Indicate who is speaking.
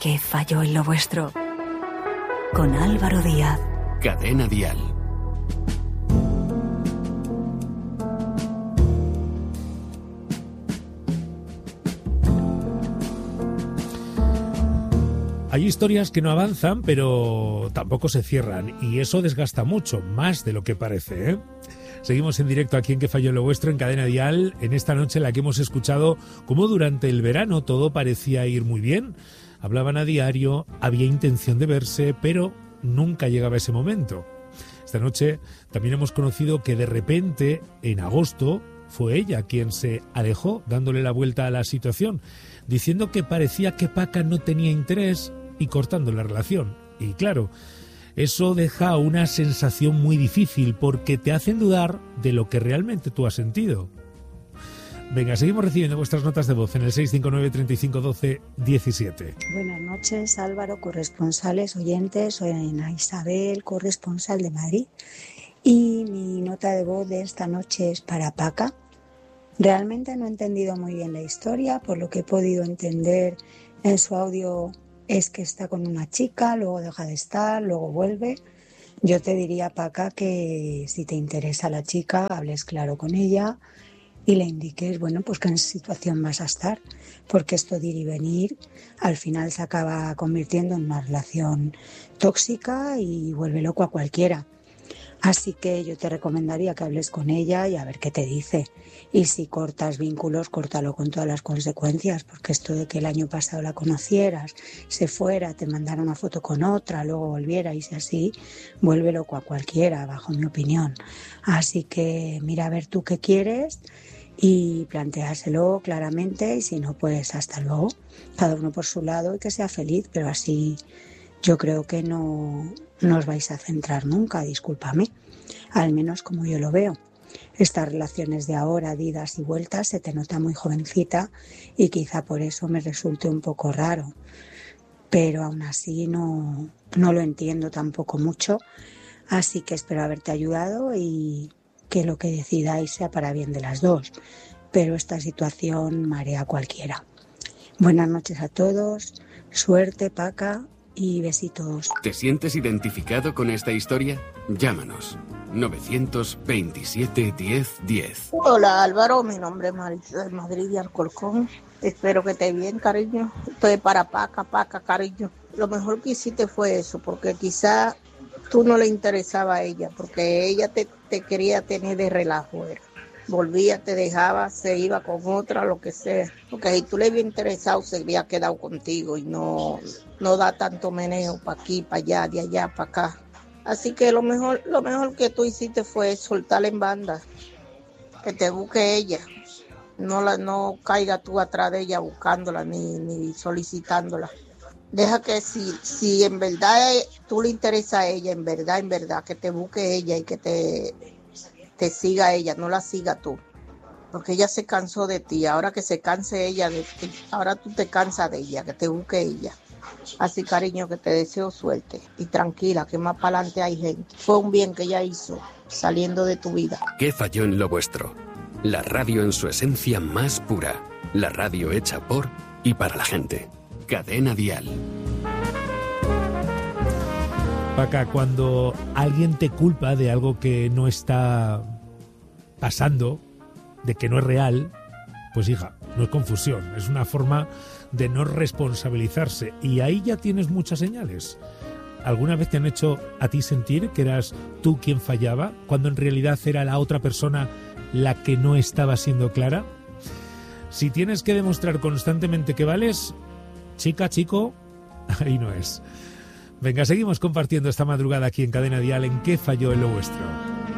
Speaker 1: ¿Qué falló en lo vuestro? Con Álvaro Díaz.
Speaker 2: Cadena Dial.
Speaker 3: Hay historias que no avanzan, pero tampoco se cierran, y eso desgasta mucho, más de lo que parece, ¿eh? Seguimos en directo aquí en ¿Qué falló en lo vuestro? En Cadena Dial, en esta noche en la que hemos escuchado cómo durante el verano todo parecía ir muy bien. Hablaban a diario, había intención de verse, pero nunca llegaba ese momento. Esta noche también hemos conocido que de repente, en agosto, fue ella quien se alejó, dándole la vuelta a la situación, diciendo que parecía que Paca no tenía interés y cortando la relación. Y claro, eso deja una sensación muy difícil porque te hacen dudar de lo que realmente tú has sentido. Venga, seguimos recibiendo vuestras notas de voz en el 659 35 12 17.
Speaker 4: Buenas noches, Álvaro, corresponsales, oyentes. Soy Ana Isabel, corresponsal de Madrid. Y mi nota de voz de esta noche es para Paca. Realmente no he entendido muy bien la historia. Por lo que he podido entender en su audio es que está con una chica, luego deja de estar, luego vuelve. Yo te diría, Paca, que si te interesa la chica, hables claro con ella y le indiques, bueno, pues que en situación vas a estar, porque esto de ir y venir al final se acaba convirtiendo en una relación tóxica y vuelve loco a cualquiera. Así que yo te recomendaría que hables con ella y a ver qué te dice. Y si cortas vínculos, córtalo con todas las consecuencias, porque esto de que el año pasado la conocieras, se fuera, te mandara una foto con otra, luego volviera y si así, vuelve loco a cualquiera, bajo mi opinión. Así que mira a ver tú qué quieres y planteáselo claramente y si no, pues hasta luego. Cada uno por su lado y que sea feliz, pero así yo creo que no os vais a centrar nunca, discúlpame, al menos como yo lo veo. Estas relaciones de ahora, de idas y vueltas, se te nota muy jovencita y quizá por eso me resulte un poco raro. Pero aún así no lo entiendo tampoco mucho, así que espero haberte ayudado y que lo que decidáis sea para bien de las dos. Pero esta situación marea a cualquiera. Buenas noches a todos, suerte, Paca, y besitos.
Speaker 2: ¿Te sientes identificado con esta historia? Llámanos. 927 10 10.
Speaker 5: Hola Álvaro, mi nombre es Marisa de Madrid y Alcorcón. Espero que estés bien, cariño. Estoy para Paca, cariño. Lo mejor que hiciste fue eso, porque quizá tú no le interesaba a ella, porque ella te quería tener de relajo. Volvía, te dejaba, se iba con otra, lo que sea. Porque si tú le habías interesado, se había quedado contigo y no da tanto meneo para aquí, para allá, de allá, para acá. Así que lo mejor que tú hiciste fue soltarla en banda, que te busque ella. No caiga tú atrás de ella buscándola ni solicitándola. Deja que si en verdad tú le interesa a ella, en verdad, que te busque ella y que te siga ella, no la siga tú. Porque ella se cansó de ti, ahora que se canse ella de ti, ahora tú te cansas de ella, que te busque ella. Así, cariño, que te deseo suerte y tranquila, que más para adelante hay gente. Fue un bien que ella hizo saliendo de tu vida.
Speaker 2: ¿Qué falló en lo vuestro? La radio en su esencia más pura. La radio hecha por y para la gente. Cadena Dial.
Speaker 3: Paca, cuando alguien te culpa de algo que no está pasando, de que no es real, pues hija, no es confusión, es una forma de no responsabilizarse. Y ahí ya tienes muchas señales. ¿Alguna vez te han hecho a ti sentir que eras tú quien fallaba, cuando en realidad era la otra persona la que no estaba siendo clara? Si tienes que demostrar constantemente que vales, chica, chico, ahí no es. Venga, seguimos compartiendo esta madrugada aquí en Cadena Dial en ¿Qué falló en lo vuestro?